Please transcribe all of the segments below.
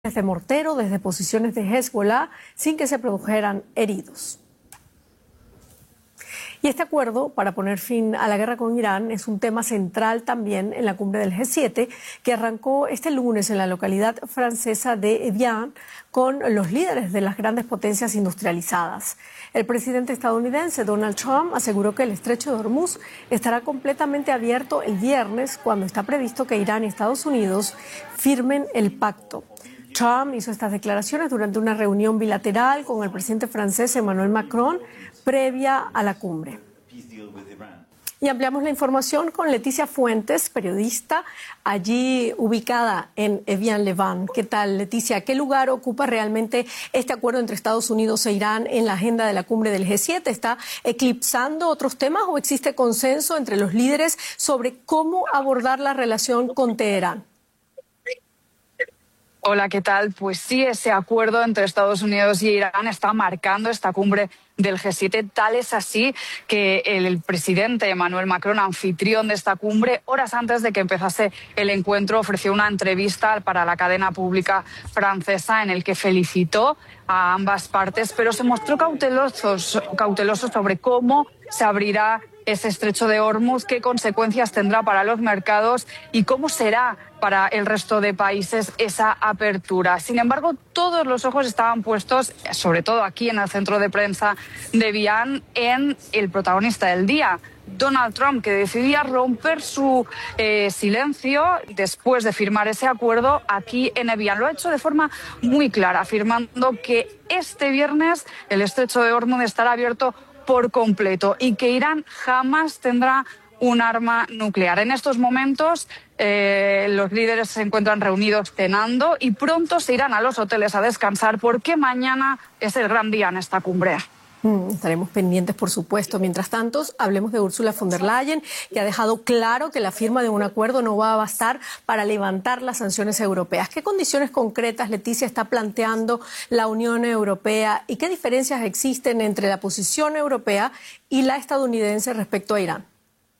de mortero desde posiciones de Hezbollah sin que se produjeran heridos. Y este acuerdo para poner fin a la guerra con Irán es un tema central también en la cumbre del G7 que arrancó este lunes en la localidad francesa de Evian con los líderes de las grandes potencias industrializadas. El presidente estadounidense Donald Trump aseguró que el estrecho de Hormuz estará completamente abierto el viernes cuando está previsto que Irán y Estados Unidos firmen el pacto. Trump hizo estas declaraciones durante una reunión bilateral con el presidente francés Emmanuel Macron previa a la cumbre. Y ampliamos la información con Leticia Fuentes, periodista allí ubicada en Evian-le-Bain. ¿Qué tal, Leticia? ¿Qué lugar ocupa realmente este acuerdo entre Estados Unidos e Irán en la agenda de la cumbre del G7? ¿Está eclipsando otros temas o existe consenso entre los líderes sobre cómo abordar la relación con Teherán? Hola, ¿qué tal? Pues sí, ese acuerdo entre Estados Unidos y Irán está marcando esta cumbre del G7. Tal es así que el presidente Emmanuel Macron, anfitrión de esta cumbre, horas antes de que empezase el encuentro, ofreció una entrevista para la cadena pública francesa en el que felicitó a ambas partes, pero se mostró cauteloso sobre cómo se abrirá ese estrecho de Hormuz, qué consecuencias tendrá para los mercados y cómo será para el resto de países esa apertura. Sin embargo, todos los ojos estaban puestos, sobre todo aquí en el centro de prensa de Evian, en el protagonista del día, Donald Trump, que decidía romper su silencio después de firmar ese acuerdo aquí en Evian. Lo ha hecho de forma muy clara, afirmando que este viernes el estrecho de Hormuz estará abierto por completo y que Irán jamás tendrá un arma nuclear. En estos momentos los líderes se encuentran reunidos cenando y pronto se irán a los hoteles a descansar porque mañana es el gran día en esta cumbre. Estaremos pendientes, por supuesto. Mientras tanto, hablemos de Ursula von der Leyen, que ha dejado claro que la firma de un acuerdo no va a bastar para levantar las sanciones europeas. ¿Qué condiciones concretas, Leticia, está planteando la Unión Europea y qué diferencias existen entre la posición europea y la estadounidense respecto a Irán?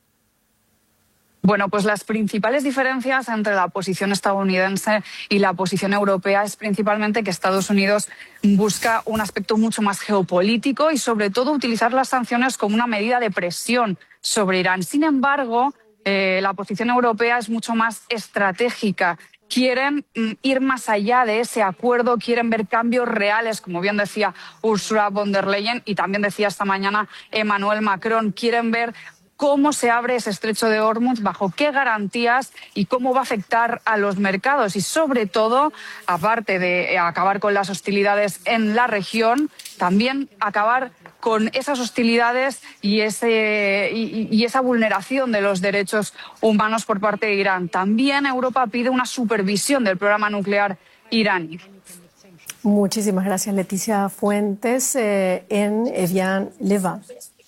Bueno, pues las principales diferencias entre la posición estadounidense y la posición europea es principalmente que Estados Unidos busca un aspecto mucho más geopolítico y sobre todo utilizar las sanciones como una medida de presión sobre Irán. Sin embargo, la posición europea es mucho más estratégica. Quieren ir más allá de ese acuerdo, quieren ver cambios reales, como bien decía Ursula von der Leyen y también decía esta mañana Emmanuel Macron. Quieren ver cómo se abre ese estrecho de Hormuz, bajo qué garantías y cómo va a afectar a los mercados. Y sobre todo, aparte de acabar con las hostilidades en la región, también acabar con esas hostilidades y esa vulneración de los derechos humanos por parte de Irán. También Europa pide una supervisión del programa nuclear iraní. Muchísimas gracias, Leticia Fuentes, en Evian-le-Bain.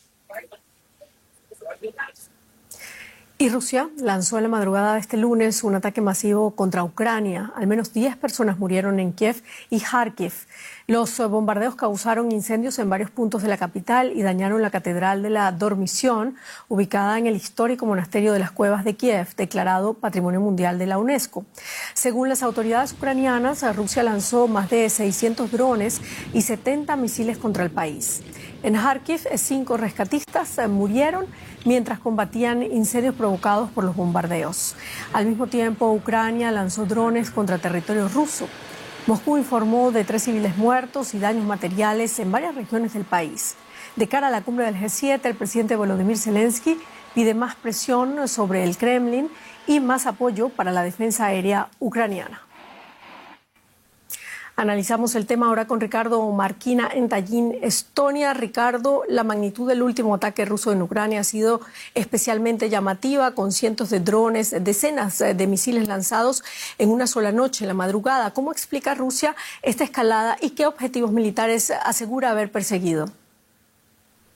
Y Rusia lanzó en la madrugada de este lunes un ataque masivo contra Ucrania. Al menos 10 personas murieron en Kiev y Kharkiv. Los bombardeos causaron incendios en varios puntos de la capital y dañaron la Catedral de la Dormición, ubicada en el histórico Monasterio de las Cuevas de Kiev, declarado Patrimonio Mundial de la UNESCO. Según las autoridades ucranianas, Rusia lanzó más de 600 drones y 70 misiles contra el país. En Kharkiv, 5 rescatistas murieron mientras combatían incendios provocados por los bombardeos. Al mismo tiempo, Ucrania lanzó drones contra territorio ruso. Moscú informó de 3 civiles muertos y daños materiales en varias regiones del país. De cara a la cumbre del G7, el presidente Volodymyr Zelensky pide más presión sobre el Kremlin y más apoyo para la defensa aérea ucraniana. Analizamos el tema ahora con Ricardo Marquina en Tallinn, Estonia. Ricardo, la magnitud del último ataque ruso en Ucrania ha sido especialmente llamativa, con cientos de drones, decenas de misiles lanzados en una sola noche, en la madrugada. ¿Cómo explica Rusia esta escalada y qué objetivos militares asegura haber perseguido?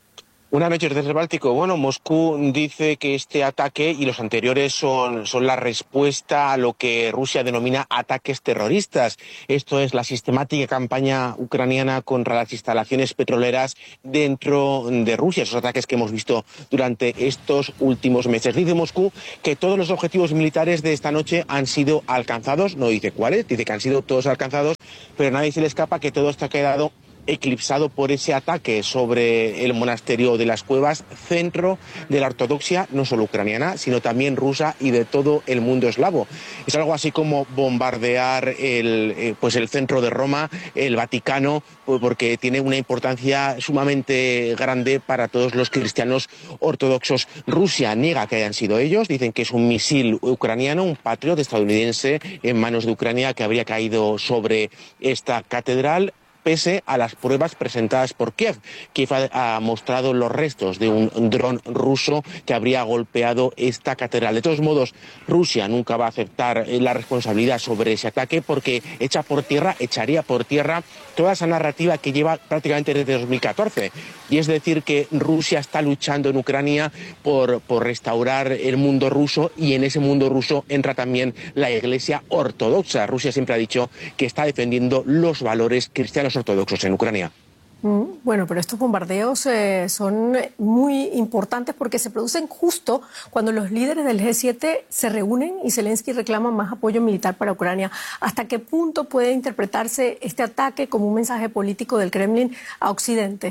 Buenas noches desde el Báltico. Bueno, Moscú dice que este ataque y los anteriores son la respuesta a lo que Rusia denomina ataques terroristas. Esto es la sistemática campaña ucraniana contra las instalaciones petroleras dentro de Rusia. Esos ataques que hemos visto durante estos últimos meses. Dice Moscú que todos los objetivos militares de esta noche han sido alcanzados. No dice cuáles, dice que han sido todos alcanzados, pero a nadie se le escapa que todo esto ha quedado eclipsado por ese ataque sobre el monasterio de las Cuevas, centro de la ortodoxia no solo ucraniana, sino también rusa y de todo el mundo eslavo. Es algo así como bombardear el centro de Roma, el Vaticano, porque tiene una importancia sumamente grande para todos los cristianos ortodoxos. Rusia niega que hayan sido ellos, dicen que es un misil ucraniano, un Patriot estadounidense en manos de Ucrania que habría caído sobre esta catedral, pese a las pruebas presentadas por Kiev. Kiev ha mostrado los restos de un dron ruso que habría golpeado esta catedral. De todos modos, Rusia nunca va a aceptar la responsabilidad sobre ese ataque porque echaría por tierra toda esa narrativa que lleva prácticamente desde 2014. Y es decir que Rusia está luchando en Ucrania por restaurar el mundo ruso, y en ese mundo ruso entra también la Iglesia ortodoxa. Rusia siempre ha dicho que está defendiendo los valores cristianos ortodoxos en Ucrania. Bueno, pero estos bombardeos son muy importantes porque se producen justo cuando los líderes del G7 se reúnen y Zelensky reclama más apoyo militar para Ucrania. ¿Hasta qué punto puede interpretarse este ataque como un mensaje político del Kremlin a Occidente?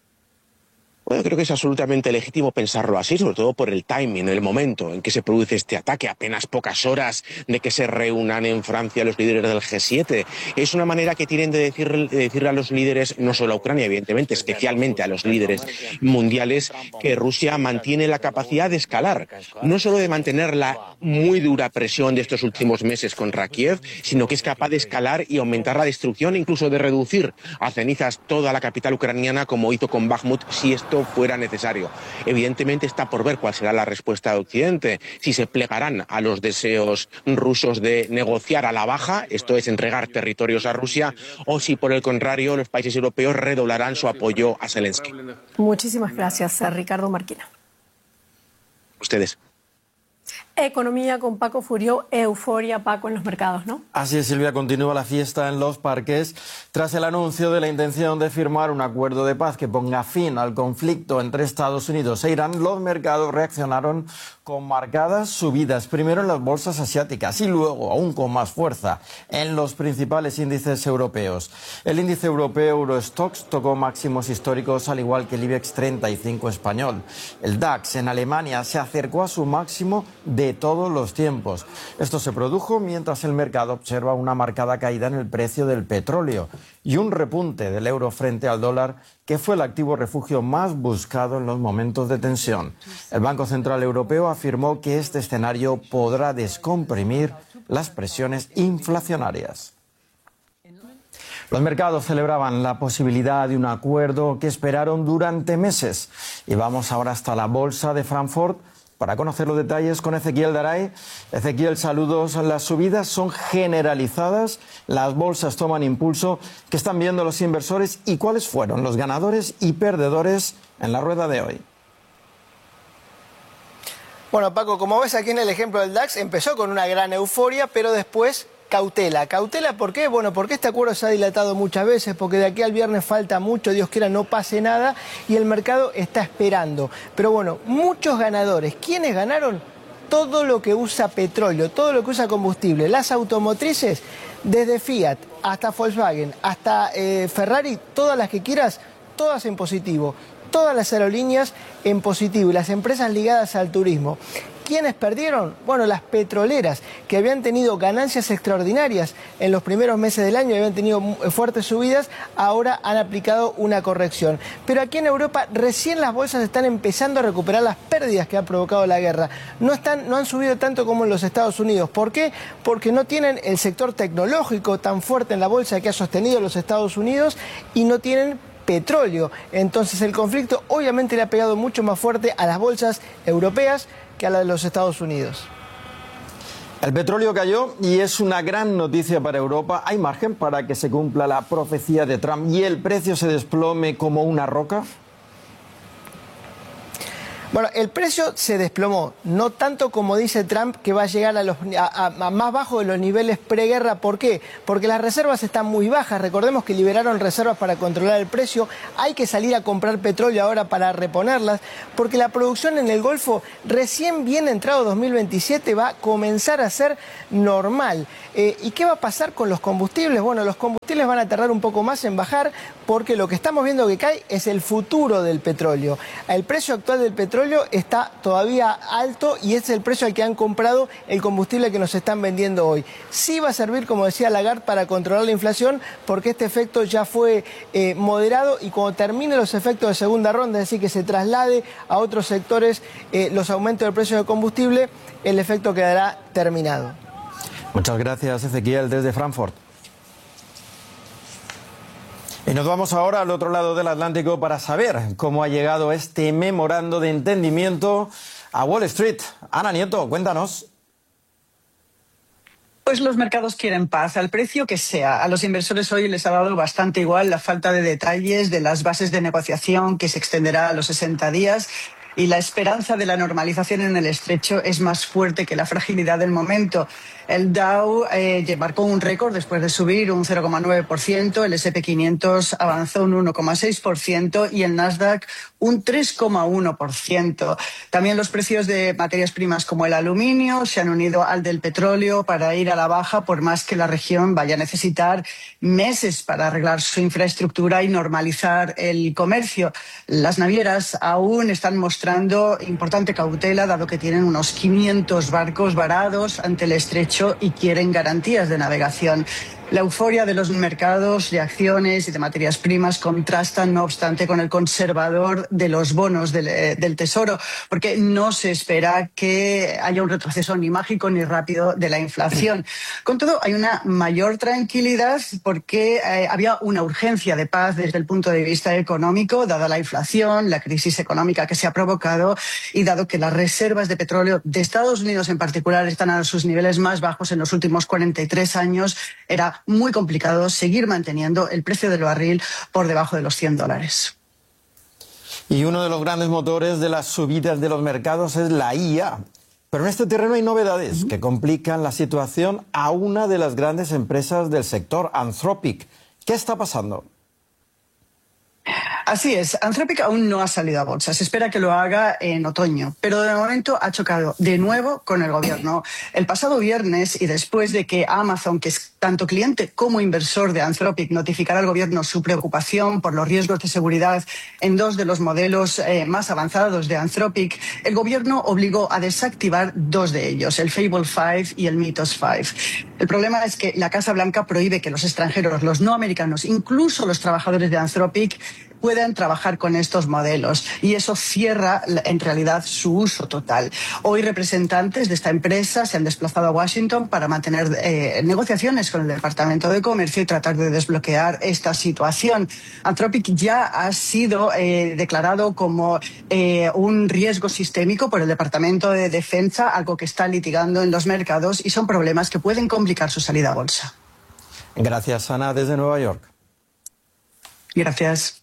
Bueno, creo que es absolutamente legítimo pensarlo así, sobre todo por el timing, el momento en que se produce este ataque, apenas pocas horas de que se reúnan en Francia los líderes del G7. Es una manera que tienen de decirle a los líderes, no solo a Ucrania, evidentemente, especialmente a los líderes mundiales, que Rusia mantiene la capacidad de escalar, no solo de mantener la muy dura presión de estos últimos meses contra Kiev, sino que es capaz de escalar y aumentar la destrucción, incluso de reducir a cenizas toda la capital ucraniana, como hizo con Bakhmut, si esto fuera necesario. Evidentemente está por ver cuál será la respuesta de Occidente, si se plegarán a los deseos rusos de negociar a la baja, esto es entregar territorios a Rusia, o si por el contrario los países europeos redoblarán su apoyo a Zelensky. Muchísimas gracias, Ricardo Marquina. Ustedes. Economía con Paco Furió, euforia, Paco, en los mercados, ¿no? Así es, Silvia, continúa la fiesta en los parques tras el anuncio de la intención de firmar un acuerdo de paz que ponga fin al conflicto entre Estados Unidos e Irán. Los mercados reaccionaron con marcadas subidas, primero en las bolsas asiáticas y luego, aún con más fuerza, en los principales índices europeos. El índice europeo Eurostoxx tocó máximos históricos, al igual que el IBEX 35 español. El DAX en Alemania se acercó a su máximo de todos los tiempos. Esto se produjo mientras el mercado observa una marcada caída en el precio del petróleo y un repunte del euro frente al dólar, que fue el activo refugio más buscado en los momentos de tensión. El Banco Central Europeo afirmó que este escenario podrá descomprimir las presiones inflacionarias. Los mercados celebraban la posibilidad de un acuerdo que esperaron durante meses. Y vamos ahora hasta la bolsa de Frankfurt para conocer los detalles con Ezequiel Daray. Ezequiel, saludos. Las subidas son generalizadas, las bolsas toman impulso. ¿Qué están viendo los inversores y cuáles fueron los ganadores y perdedores en la rueda de hoy? Bueno, Paco, como ves aquí en el ejemplo del DAX, empezó con una gran euforia, pero después cautela. ¿Cautela por qué? Bueno, porque este acuerdo se ha dilatado muchas veces, porque de aquí al viernes falta mucho, Dios quiera no pase nada, y el mercado está esperando. Pero bueno, muchos ganadores. ¿Quiénes ganaron? Todo lo que usa petróleo, todo lo que usa combustible. Las automotrices, desde Fiat hasta Volkswagen, hasta Ferrari, todas las que quieras, todas en positivo. Todas las aerolíneas en positivo y las empresas ligadas al turismo. ¿Quiénes perdieron? Bueno, las petroleras, que habían tenido ganancias extraordinarias en los primeros meses del año, habían tenido fuertes subidas, ahora han aplicado una corrección. Pero aquí en Europa recién las bolsas están empezando a recuperar las pérdidas que ha provocado la guerra. No han subido tanto como en los Estados Unidos. ¿Por qué? Porque no tienen el sector tecnológico tan fuerte en la bolsa que ha sostenido los Estados Unidos y no tienen petróleo. Entonces el conflicto obviamente le ha pegado mucho más fuerte a las bolsas europeas que a las de los Estados Unidos. El petróleo cayó y es una gran noticia para Europa. ¿Hay margen para que se cumpla la profecía de Trump y el precio se desplome como una roca? Bueno, el precio se desplomó, no tanto como dice Trump, que va a llegar a más bajo de los niveles preguerra. ¿Por qué? Porque las reservas están muy bajas. Recordemos que liberaron reservas para controlar el precio. Hay que salir a comprar petróleo ahora para reponerlas, porque la producción en el Golfo, recién bien entrado 2027, va a comenzar a ser normal. ¿Y qué va a pasar con los combustibles? Bueno, los combustibles van a tardar un poco más en bajar, porque lo que estamos viendo que cae es el futuro del petróleo. El precio actual del petróleo está todavía alto y es el precio al que han comprado el combustible que nos están vendiendo hoy. Sí va a servir, como decía Lagarde, para controlar la inflación, porque este efecto ya fue moderado, y cuando termine los efectos de segunda ronda, es decir, que se traslade a otros sectores los aumentos del precio del combustible, el efecto quedará terminado. Muchas gracias, Ezequiel, desde Frankfurt. Y nos vamos ahora al otro lado del Atlántico para saber cómo ha llegado este memorando de entendimiento a Wall Street. Ana Nieto, cuéntanos. Pues los mercados quieren paz, al precio que sea. A los inversores hoy les ha dado bastante igual la falta de detalles de las bases de negociación, que se extenderá a los 60 días. Y la esperanza de la normalización en el estrecho es más fuerte que la fragilidad del momento. El Dow marcó un récord después de subir un 0,9%, el S&P 500 avanzó un 1,6% y el Nasdaq un 3,1%. También los precios de materias primas como el aluminio se han unido al del petróleo para ir a la baja, por más que la región vaya a necesitar meses para arreglar su infraestructura y normalizar el comercio. Las navieras aún están mostrando importante cautela, dado que tienen unos 500 barcos varados ante el estrecho y quieren garantías de navegación. La euforia de los mercados de acciones y de materias primas contrasta, no obstante, con el conservador de los bonos del Tesoro, porque no se espera que haya un retroceso ni mágico ni rápido de la inflación. Con todo, hay una mayor tranquilidad porque había una urgencia de paz desde el punto de vista económico, dada la inflación, la crisis económica que se ha provocado y dado que las reservas de petróleo de Estados Unidos en particular están a sus niveles más bajos en los últimos 43 años, era muy complicado seguir manteniendo el precio del barril por debajo de los $100. Y uno de los grandes motores de las subidas de los mercados es la IA. Pero en este terreno hay novedades que complican la situación a una de las grandes empresas del sector, Anthropic. ¿Qué está pasando? Así es, Anthropic aún no ha salido a bolsa, se espera que lo haga en otoño, pero de momento ha chocado de nuevo con el gobierno. El pasado viernes, y después de que Amazon, que es tanto cliente como inversor de Anthropic, notificara al gobierno su preocupación por los riesgos de seguridad en dos de los modelos más avanzados de Anthropic, el gobierno obligó a desactivar dos de ellos, el Fable 5 y el Mythos 5. El problema es que la Casa Blanca prohíbe que los extranjeros, los no americanos, incluso los trabajadores de Anthropic, puedan trabajar con estos modelos, y eso cierra en realidad su uso total. Hoy representantes de esta empresa se han desplazado a Washington para mantener negociaciones con el Departamento de Comercio y tratar de desbloquear esta situación. Anthropic ya ha sido declarado como un riesgo sistémico por el Departamento de Defensa, algo que está litigando en los mercados, y son problemas que pueden complicar su salida a bolsa. Gracias, Ana, desde Nueva York. Gracias.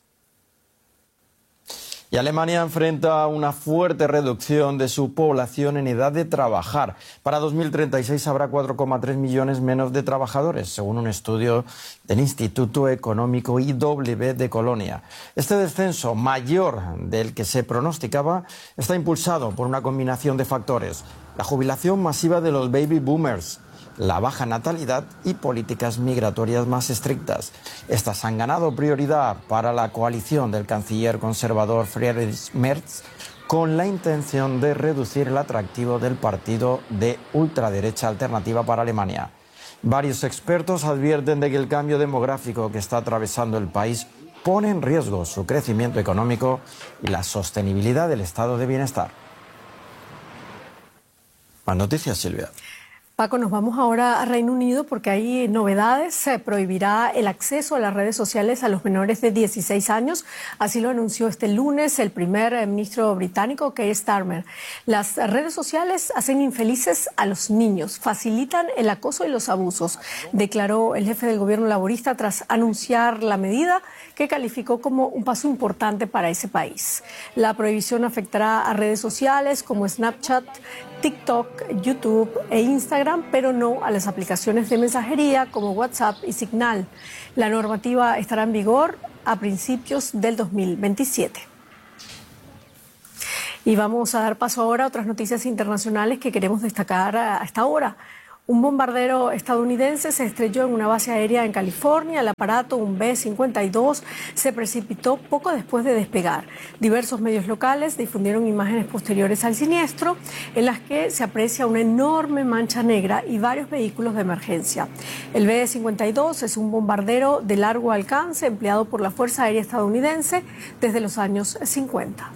Y Alemania enfrenta una fuerte reducción de su población en edad de trabajar. Para 2036 habrá 4,3 millones menos de trabajadores, según un estudio del Instituto Económico IW de Colonia. Este descenso, mayor del que se pronosticaba, está impulsado por una combinación de factores: la jubilación masiva de los baby boomers, la baja natalidad y políticas migratorias más estrictas. Estas han ganado prioridad para la coalición del canciller conservador Friedrich Merz, con la intención de reducir el atractivo del partido de ultraderecha Alternativa para Alemania. Varios expertos advierten de que el cambio demográfico que está atravesando el país pone en riesgo su crecimiento económico y la sostenibilidad del estado de bienestar. Más noticias, Silvia. Paco, nos vamos ahora a Reino Unido porque hay novedades. Se prohibirá el acceso a las redes sociales a los menores de 16 años. Así lo anunció este lunes el primer ministro británico, Keir Starmer. Las redes sociales hacen infelices a los niños, facilitan el acoso y los abusos, declaró el jefe del gobierno laborista tras anunciar la medida que calificó como un paso importante para ese país. La prohibición afectará a redes sociales como Snapchat, TikTok, YouTube e Instagram, pero no a las aplicaciones de mensajería como WhatsApp y Signal. La normativa estará en vigor a principios del 2027. Y vamos a dar paso ahora a otras noticias internacionales que queremos destacar a esta hora. Un bombardero estadounidense se estrelló en una base aérea en California. El aparato, un B-52, se precipitó poco después de despegar. Diversos medios locales difundieron imágenes posteriores al siniestro en las que se aprecia una enorme mancha negra y varios vehículos de emergencia. El B-52 es un bombardero de largo alcance empleado por la Fuerza Aérea estadounidense desde los años 50.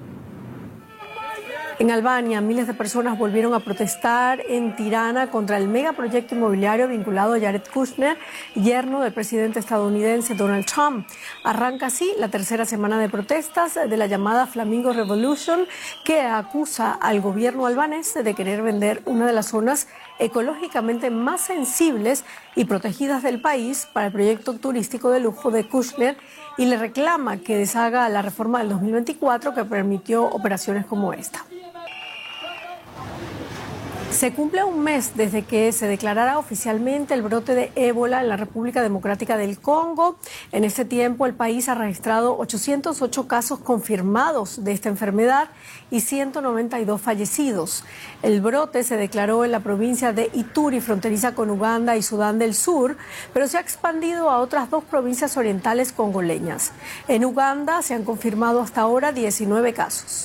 En Albania, miles de personas volvieron a protestar en Tirana contra el megaproyecto inmobiliario vinculado a Jared Kushner, yerno del presidente estadounidense Donald Trump. Arranca así la tercera semana de protestas de la llamada Flamingo Revolution, que acusa al gobierno albanés de querer vender una de las zonas ecológicamente más sensibles y protegidas del país para el proyecto turístico de lujo de Kushner y le reclama que deshaga la reforma del 2024 que permitió operaciones como esta. Se cumple un mes desde que se declarara oficialmente el brote de ébola en la República Democrática del Congo. En este tiempo, el país ha registrado 808 casos confirmados de esta enfermedad y 192 fallecidos. El brote se declaró en la provincia de Ituri, fronteriza con Uganda y Sudán del Sur, pero se ha expandido a otras dos provincias orientales congoleñas. En Uganda se han confirmado hasta ahora 19 casos.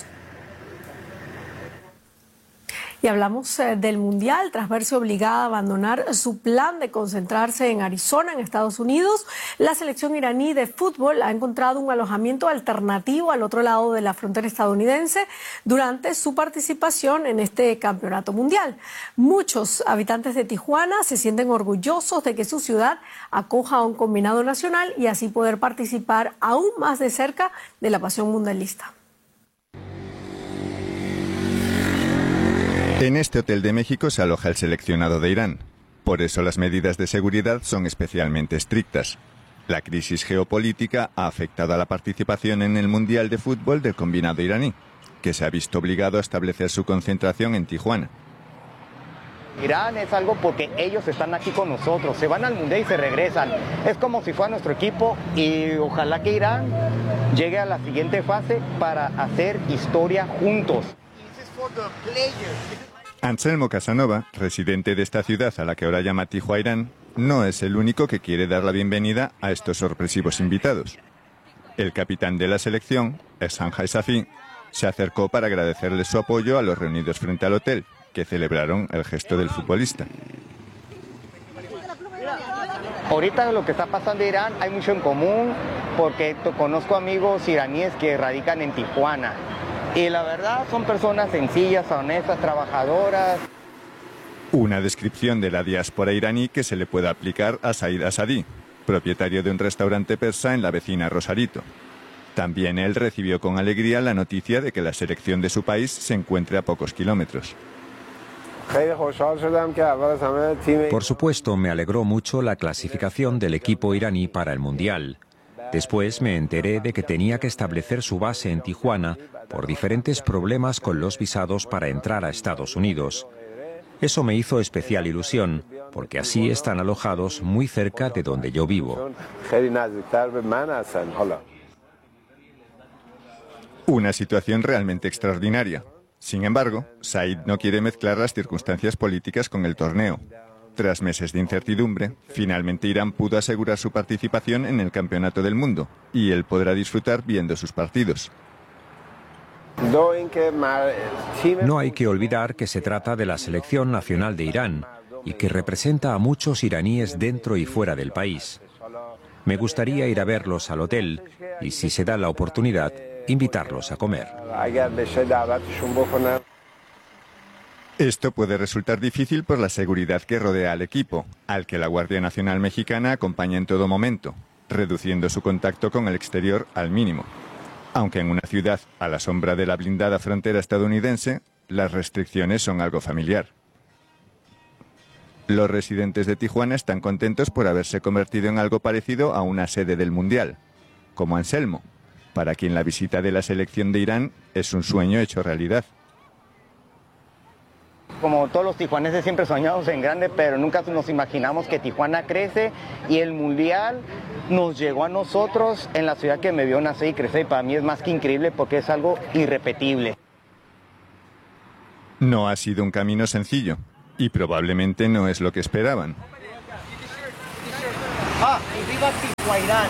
Y hablamos del Mundial. Tras verse obligada a abandonar su plan de concentrarse en Arizona, en Estados Unidos, la selección iraní de fútbol ha encontrado un alojamiento alternativo al otro lado de la frontera estadounidense durante su participación en este campeonato mundial. Muchos habitantes de Tijuana se sienten orgullosos de que su ciudad acoja a un combinado nacional y así poder participar aún más de cerca de la pasión mundialista. En este hotel de México se aloja el seleccionado de Irán. Por eso las medidas de seguridad son especialmente estrictas. La crisis geopolítica ha afectado a la participación en el Mundial de Fútbol del combinado iraní, que se ha visto obligado a establecer su concentración en Tijuana. Irán es algo porque ellos están aquí con nosotros, se van al Mundial y se regresan. Es como si fuera nuestro equipo y ojalá que Irán llegue a la siguiente fase para hacer historia juntos. Anselmo Casanova, residente de esta ciudad a la que ahora llama Tijuana, no es el único que quiere dar la bienvenida a estos sorpresivos invitados. El capitán de la selección, Sanjay Safi, se acercó para agradecerle su apoyo a los reunidos frente al hotel, que celebraron el gesto del futbolista. Ahorita lo que está pasando en Irán hay mucho en común porque conozco amigos iraníes que radican en Tijuana. Y la verdad son personas sencillas, honestas, trabajadoras. Una descripción de la diáspora iraní que se le puede aplicar a Said Asadi, propietario de un restaurante persa en la vecina Rosarito. También él recibió con alegría la noticia de que la selección de su país se encuentre a pocos kilómetros. Por supuesto, me alegró mucho la clasificación del equipo iraní para el Mundial. Después me enteré de que tenía que establecer su base en Tijuana por diferentes problemas con los visados para entrar a Estados Unidos. Eso me hizo especial ilusión, porque así están alojados muy cerca de donde yo vivo. Una situación realmente extraordinaria. Sin embargo, Said no quiere mezclar las circunstancias políticas con el torneo. Tras meses de incertidumbre, finalmente Irán pudo asegurar su participación en el Campeonato del Mundo y él podrá disfrutar viendo sus partidos. No hay que olvidar que se trata de la selección nacional de Irán y que representa a muchos iraníes dentro y fuera del país. Me gustaría ir a verlos al hotel y, si se da la oportunidad, invitarlos a comer. Esto puede resultar difícil por la seguridad que rodea al equipo, al que la Guardia Nacional Mexicana acompaña en todo momento, reduciendo su contacto con el exterior al mínimo. Aunque en una ciudad a la sombra de la blindada frontera estadounidense, las restricciones son algo familiar. Los residentes de Tijuana están contentos por haberse convertido en algo parecido a una sede del Mundial, como Anselmo, para quien la visita de la selección de Irán es un sueño hecho realidad. Como todos los tijuaneses siempre soñamos en grande, pero nunca nos imaginamos que Tijuana crece y el Mundial nos llegó a nosotros en la ciudad que me vio nacer y crecer, y para mí es más que increíble porque es algo irrepetible. No ha sido un camino sencillo y probablemente no es lo que esperaban. ¡Y viva Tijuana!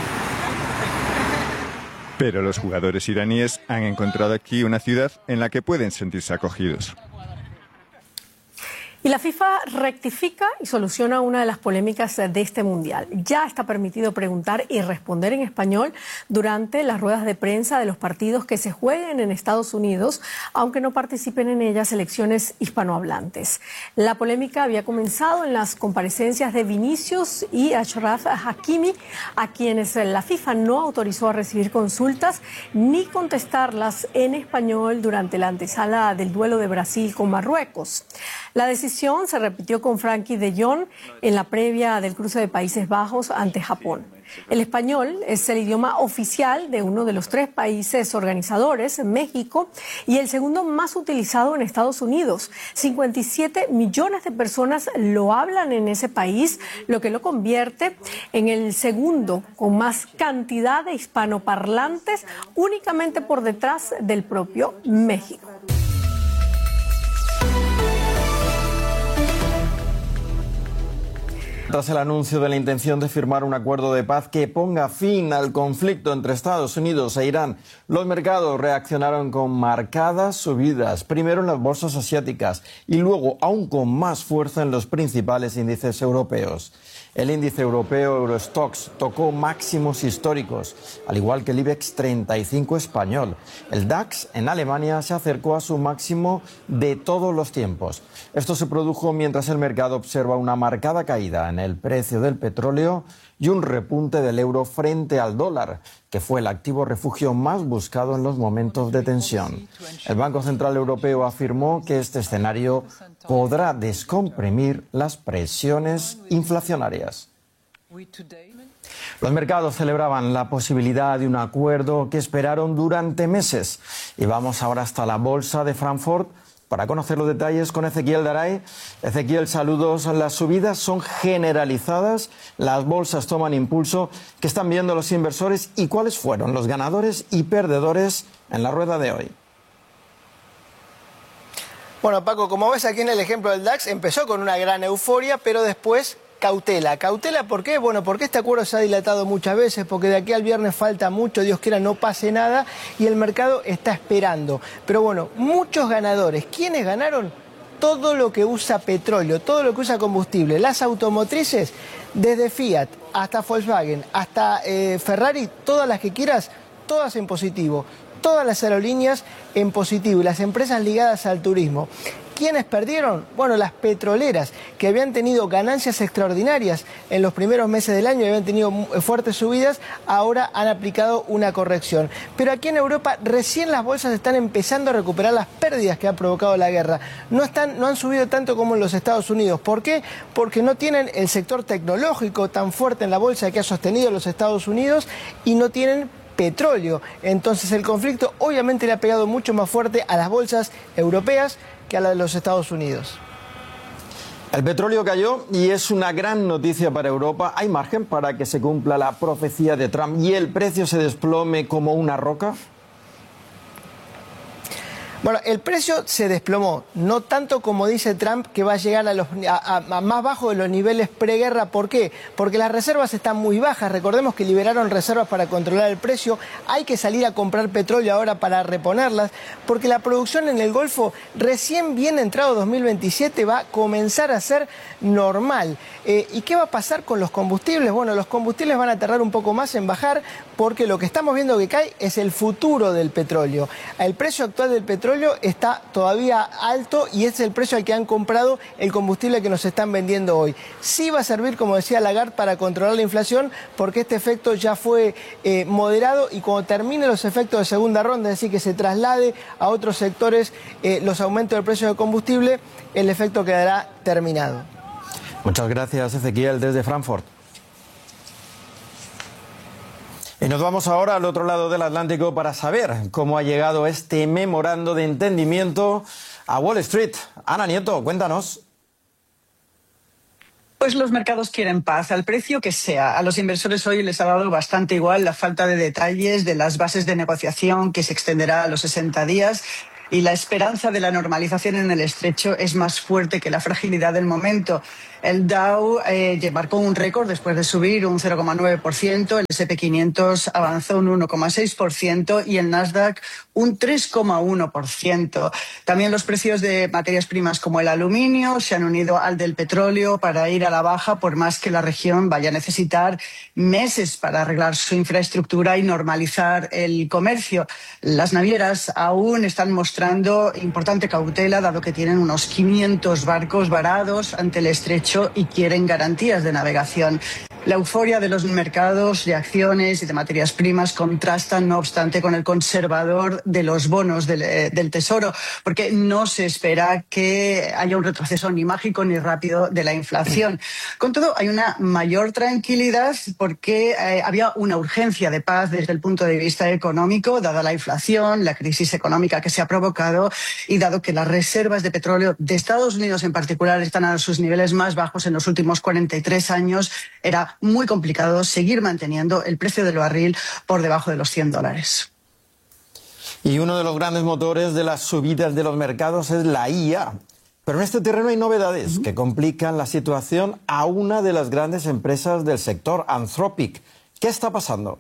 Pero los jugadores iraníes han encontrado aquí una ciudad en la que pueden sentirse acogidos. Y la FIFA rectifica y soluciona una de las polémicas de este Mundial. Ya está permitido preguntar y responder en español durante las ruedas de prensa de los partidos que se jueguen en Estados Unidos, aunque no participen en ellas selecciones hispanohablantes. La polémica había comenzado en las comparecencias de Vinicius y Achraf Hakimi, a quienes la FIFA no autorizó a recibir consultas ni contestarlas en español durante la antesala del duelo de Brasil con Marruecos. La decisión se repitió con Frankie de Jong en la previa del cruce de Países Bajos ante Japón. El español es el idioma oficial de uno de los 3 países organizadores, México, y el segundo más utilizado en Estados Unidos. 57 millones de personas lo hablan en ese país, lo que lo convierte en el segundo con más cantidad de hispanoparlantes, únicamente por detrás del propio México. Tras el anuncio de la intención de firmar un acuerdo de paz que ponga fin al conflicto entre Estados Unidos e Irán, los mercados reaccionaron con marcadas subidas, primero en las bolsas asiáticas y luego aún con más fuerza en los principales índices europeos. El índice europeo Eurostoxx tocó máximos históricos, al igual que el IBEX 35 español. El DAX en Alemania se acercó a su máximo de todos los tiempos. Esto se produjo mientras el mercado observa una marcada caída en el precio del petróleo y un repunte del euro frente al dólar, que fue el activo refugio más buscado en los momentos de tensión. El Banco Central Europeo afirmó que este escenario podrá descomprimir las presiones inflacionarias. Los mercados celebraban la posibilidad de un acuerdo que esperaron durante meses. Y vamos ahora hasta la Bolsa de Frankfurt para conocer los detalles con Ezequiel Daray. Ezequiel, saludos. Las subidas son generalizadas, las bolsas toman impulso. ¿Qué están viendo los inversores y cuáles fueron los ganadores y perdedores en la rueda de hoy? Bueno, Paco, como ves aquí en el ejemplo del DAX, empezó con una gran euforia, pero después cautela. ¿Cautela por qué? Bueno, porque este acuerdo se ha dilatado muchas veces, porque de aquí al viernes falta mucho, Dios quiera no pase nada, y el mercado está esperando. Pero bueno, muchos ganadores. ¿Quiénes ganaron? Todo lo que usa petróleo, todo lo que usa combustible. Las automotrices, desde Fiat hasta Volkswagen, hasta Ferrari, todas las que quieras, todas en positivo. Todas las aerolíneas en positivo y las empresas ligadas al turismo. ¿Quiénes perdieron? Bueno, las petroleras, que habían tenido ganancias extraordinarias en los primeros meses del año y habían tenido fuertes subidas, ahora han aplicado una corrección. Pero aquí en Europa recién las bolsas están empezando a recuperar las pérdidas que ha provocado la guerra. No han subido tanto como en los Estados Unidos. ¿Por qué? Porque no tienen el sector tecnológico tan fuerte en la bolsa que ha sostenido los Estados Unidos y no tienen petróleo. Entonces el conflicto obviamente le ha pegado mucho más fuerte a las bolsas europeas que a la de los Estados Unidos. El petróleo cayó y es una gran noticia para Europa. ¿Hay margen para que se cumpla la profecía de Trump y el precio se desplome como una roca? Bueno, el precio se desplomó, no tanto como dice Trump, que va a llegar a más bajo de los niveles preguerra. ¿Por qué? Porque las reservas están muy bajas. Recordemos que liberaron reservas para controlar el precio. Hay que salir a comprar petróleo ahora para reponerlas, porque la producción en el Golfo, recién bien entrado 2027, va a comenzar a ser normal. ¿Y qué va a pasar con los combustibles? Bueno, los combustibles van a tardar un poco más en bajar, porque lo que estamos viendo que cae es el futuro del petróleo. El precio actual del petróleo petróleo está todavía alto y es el precio al que han comprado el combustible que nos están vendiendo hoy. Sí va a servir, como decía Lagarde, para controlar la inflación, porque este efecto ya fue moderado, y cuando termine los efectos de segunda ronda, es decir, que se traslade a otros sectores los aumentos del precio del combustible, el efecto quedará terminado. Muchas gracias, Ezequiel, desde Frankfurt. Y nos vamos ahora al otro lado del Atlántico para saber cómo ha llegado este memorando de entendimiento a Wall Street. Ana Nieto, cuéntanos. Pues los mercados quieren paz, al precio que sea. A los inversores hoy les ha dado bastante igual la falta de detalles de las bases de negociación que se extenderá a los 60 días. Y la esperanza de la normalización en el estrecho es más fuerte que la fragilidad del momento. El Dow marcó un récord después de subir un 0,9%, el S&P 500 avanzó un 1,6% y el Nasdaq un 3,1%. También los precios de materias primas como el aluminio se han unido al del petróleo para ir a la baja, por más que la región vaya a necesitar meses para arreglar su infraestructura y normalizar el comercio. Las navieras aún están mostrando importante cautela, dado que tienen unos 500 barcos varados ante el estrecho y quieren garantías de navegación. La euforia de los mercados de acciones y de materias primas contrasta, no obstante, con el conservador de los bonos del Tesoro, porque no se espera que haya un retroceso ni mágico ni rápido de la inflación. Con todo, hay una mayor tranquilidad porque había una urgencia de paz desde el punto de vista económico, dada la inflación, la crisis económica que se ha provocado y dado que las reservas de petróleo de Estados Unidos en particular están a sus niveles más bajos en los últimos 43 años, era muy complicado seguir manteniendo el precio del barril por debajo de los $100. Y uno de los grandes motores de las subidas de los mercados es la IA. Pero en este terreno hay novedades que complican la situación a una de las grandes empresas del sector, Anthropic. ¿Qué está pasando?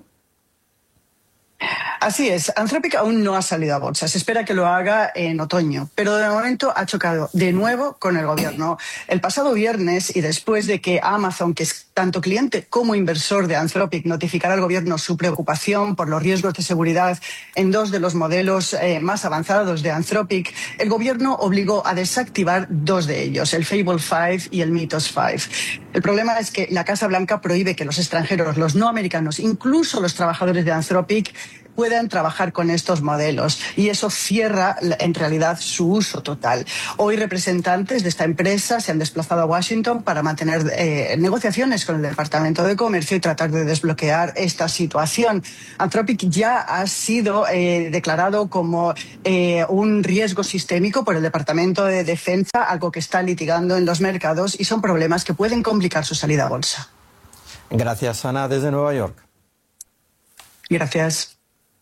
Así es, Anthropic aún no ha salido a bolsa, se espera que lo haga en otoño, pero de momento ha chocado de nuevo con el gobierno. El pasado viernes, y después de que Amazon, que es tanto cliente como inversor de Anthropic, notificara al gobierno su preocupación por los riesgos de seguridad en dos de los modelos más avanzados de Anthropic, el gobierno obligó a desactivar dos de ellos, el Fable 5 y el Mythos 5. El problema es que la Casa Blanca prohíbe que los extranjeros, los no americanos, incluso los trabajadores de Anthropic, puedan trabajar con estos modelos, y eso cierra en realidad su uso total. Hoy representantes de esta empresa se han desplazado a Washington para mantener negociaciones con el Departamento de Comercio y tratar de desbloquear esta situación. Anthropic ya ha sido declarado como un riesgo sistémico por el Departamento de Defensa, algo que está litigando en los mercados, y son problemas que pueden complicar su salida a bolsa. Gracias, Ana, desde Nueva York. Gracias.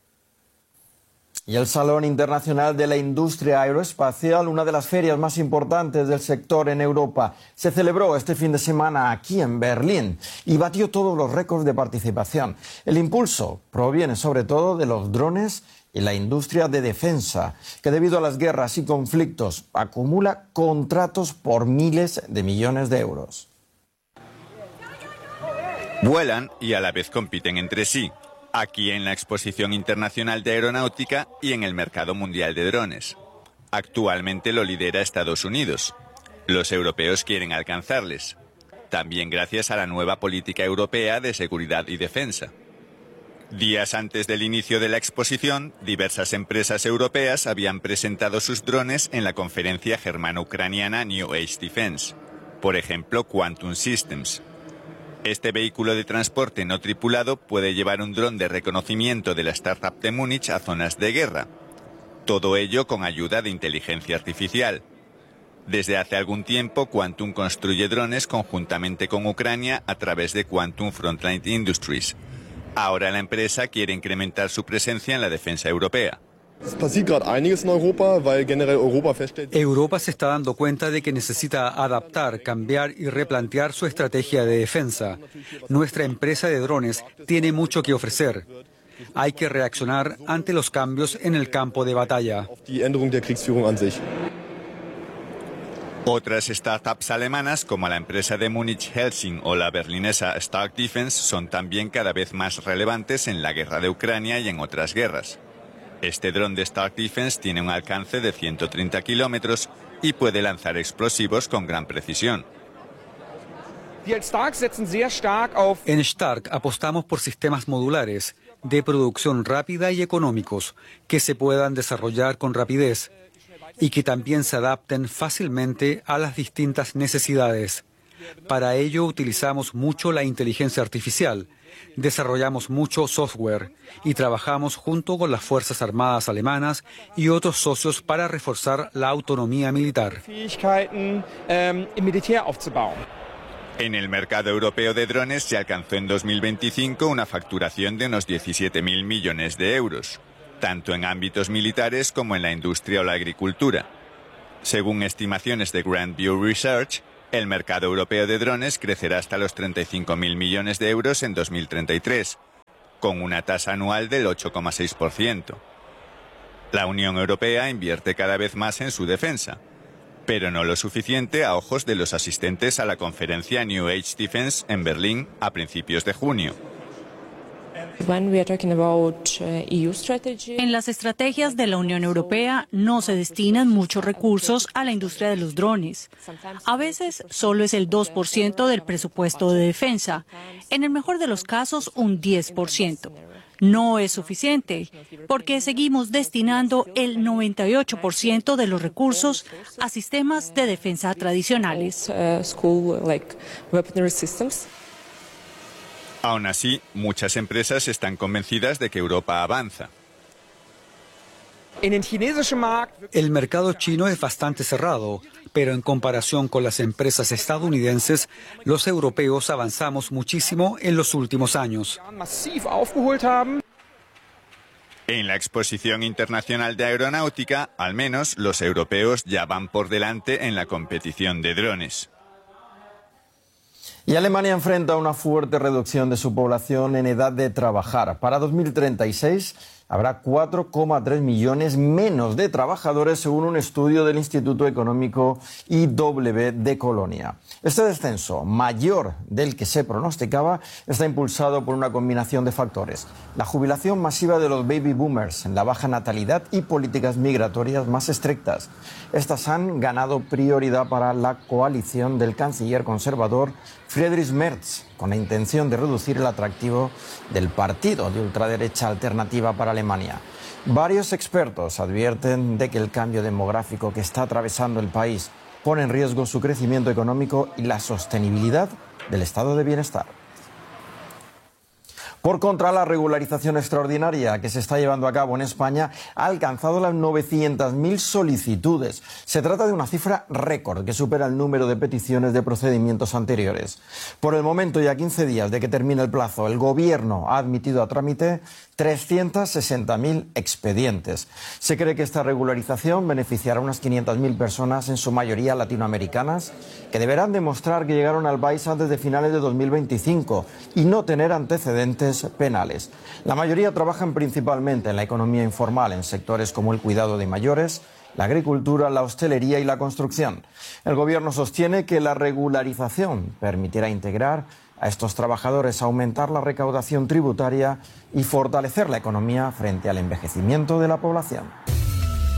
Y el Salón Internacional de la Industria Aeroespacial, una de las ferias más importantes del sector en Europa, se celebró este fin de semana aquí en Berlín y batió todos los récords de participación. El impulso proviene sobre todo de los drones y la industria de defensa, que debido a las guerras y conflictos acumula contratos por miles de millones de euros. Vuelan y a la vez compiten entre sí, aquí en la Exposición Internacional de Aeronáutica y en el mercado mundial de drones. Actualmente lo lidera Estados Unidos. Los europeos quieren alcanzarles, también gracias a la nueva política europea de seguridad y defensa. Días antes del inicio de la exposición, diversas empresas europeas habían presentado sus drones en la conferencia germano-ucraniana New Age Defense, por ejemplo Quantum Systems. Este vehículo de transporte no tripulado puede llevar un dron de reconocimiento de la startup de Múnich a zonas de guerra. Todo ello con ayuda de inteligencia artificial. Desde hace algún tiempo, Quantum construye drones conjuntamente con Ucrania a través de Quantum Frontline Industries. Ahora la empresa quiere incrementar su presencia en la defensa europea. Europa se está dando cuenta de que necesita adaptar, cambiar y replantear su estrategia de defensa. Nuestra empresa de drones tiene mucho que ofrecer. Hay que reaccionar ante los cambios en el campo de batalla. Otras startups alemanas, como la empresa de Múnich Helsing o la berlinesa Stark Defense, son también cada vez más relevantes en la guerra de Ucrania y en otras guerras. Este dron de Stark Defense tiene un alcance de 130 kilómetros y puede lanzar explosivos con gran precisión. En Stark apostamos por sistemas modulares, de producción rápida y económicos, que se puedan desarrollar con rapidez y que también se adapten fácilmente a las distintas necesidades. Para ello utilizamos mucho la inteligencia artificial, desarrollamos mucho software y trabajamos junto con las Fuerzas Armadas alemanas y otros socios para reforzar la autonomía militar. En el mercado europeo de drones se alcanzó en 2025 una facturación de unos 17.000 millones de euros, tanto en ámbitos militares como en la industria o la agricultura. Según estimaciones de Grand View Research, el mercado europeo de drones crecerá hasta los 35.000 millones de euros en 2033, con una tasa anual del 8,6%. La Unión Europea invierte cada vez más en su defensa, pero no lo suficiente a ojos de los asistentes a la conferencia New Age Defense en Berlín a principios de junio. En las estrategias de la Unión Europea no se destinan muchos recursos a la industria de los drones. A veces solo es el 2% del presupuesto de defensa. En el mejor de los casos, un 10%. No es suficiente, porque seguimos destinando el 98% de los recursos a sistemas de defensa tradicionales. Aún así, muchas empresas están convencidas de que Europa avanza. El mercado chino es bastante cerrado, pero en comparación con las empresas estadounidenses, los europeos avanzamos muchísimo en los últimos años. En la Exposición Internacional de Aeronáutica, al menos los europeos ya van por delante en la competición de drones. Y Alemania enfrenta una fuerte reducción de su población en edad de trabajar. Para 2036 habrá 4,3 millones menos de trabajadores, según un estudio del Instituto Económico IW de Colonia. Este descenso, mayor del que se pronosticaba, está impulsado por una combinación de factores: la jubilación masiva de los baby boomers, la baja natalidad y políticas migratorias más estrictas. Estas han ganado prioridad para la coalición del canciller conservador Friedrich Merz, con la intención de reducir el atractivo del partido de ultraderecha Alternativa para Alemania. Varios expertos advierten de que el cambio demográfico que está atravesando el país pone en riesgo su crecimiento económico y la sostenibilidad del estado de bienestar. Por contra, la regularización extraordinaria que se está llevando a cabo en España ha alcanzado las 900.000 solicitudes. Se trata de una cifra récord que supera el número de peticiones de procedimientos anteriores. Por el momento, y a 15 días de que termine el plazo, el Gobierno ha admitido a trámite 360.000 expedientes. Se cree que esta regularización beneficiará a unas 500.000 personas, en su mayoría latinoamericanas, que deberán demostrar que llegaron al país antes de finales de 2025 y no tener antecedentes penales. La mayoría trabajan principalmente en la economía informal, en sectores como el cuidado de mayores, la agricultura, la hostelería y la construcción. El Gobierno sostiene que la regularización permitirá integrar a estos trabajadores, aumentar la recaudación tributaria y fortalecer la economía frente al envejecimiento de la población.